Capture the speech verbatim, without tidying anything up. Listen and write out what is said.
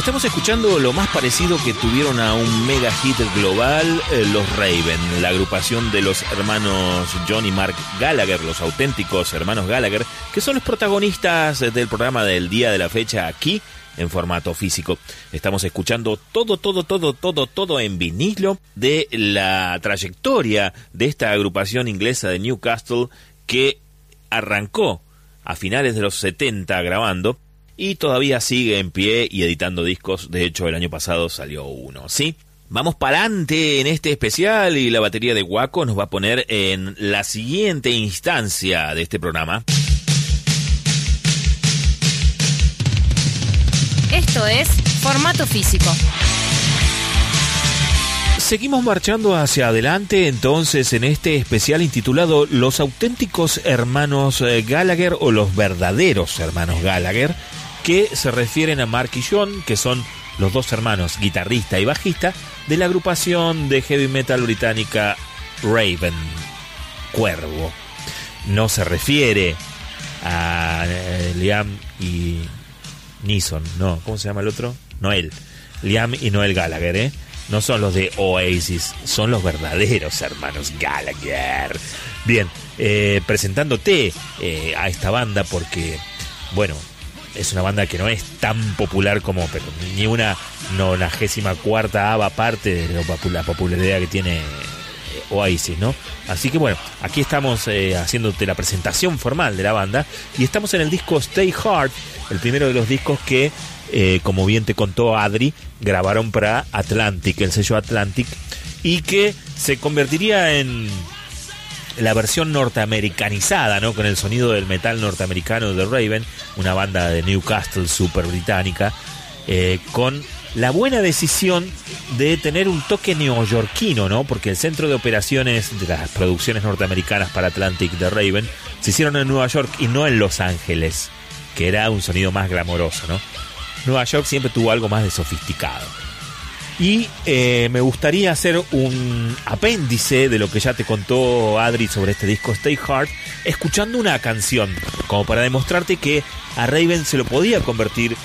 Estamos escuchando lo más parecido que tuvieron a un mega hit global, eh, los Raven, la agrupación de los hermanos John y Mark Gallagher, los auténticos hermanos Gallagher, que son los protagonistas del programa del día de la fecha aquí en formato físico. Estamos escuchando todo, todo, todo, todo, todo en vinilo de la trayectoria de esta agrupación inglesa de Newcastle que arrancó a finales de los setenta grabando y todavía sigue en pie y editando discos. De hecho, el año pasado salió uno, ¿sí? Vamos para adelante en este especial y la batería de Guaco nos va a poner en la siguiente instancia de este programa. Esto es Formato Físico. Seguimos marchando hacia adelante entonces en este especial intitulado Los auténticos hermanos Gallagher o los verdaderos hermanos Gallagher, que se refieren a Mark y John, que son los dos hermanos, guitarrista y bajista, de la agrupación de heavy metal británica Raven, Cuervo. No se refiere a eh, Liam y Neeson, no, ¿cómo se llama el otro? Noel. Liam y Noel Gallagher, ¿eh? No son los de Oasis, son los verdaderos hermanos Gallagher. Bien, eh, presentándote eh, a esta banda porque, bueno, es una banda que no es tan popular como, pero ni una nonagésima cuarta ava parte de la popularidad que tiene Oasis, ¿no? Así que bueno, aquí estamos eh, haciéndote la presentación formal de la banda y estamos en el disco Stay Hard, el primero de los discos que, eh, como bien te contó Adri, grabaron para Atlantic, el sello Atlantic, y que se convertiría en la versión norteamericanizada, ¿no? Con el sonido del metal norteamericano de Raven, una banda de Newcastle super británica, eh, con la buena decisión de tener un toque neoyorquino, ¿no? Porque el centro de operaciones de las producciones norteamericanas para Atlantic de Raven se hicieron en Nueva York y no en Los Ángeles, que era un sonido más glamoroso, ¿no? Nueva York siempre tuvo algo más de sofisticado. Y eh, me gustaría hacer un apéndice de lo que ya te contó Adri sobre este disco Stay Hard, escuchando una canción, como para demostrarte que a Raven se lo podía convertir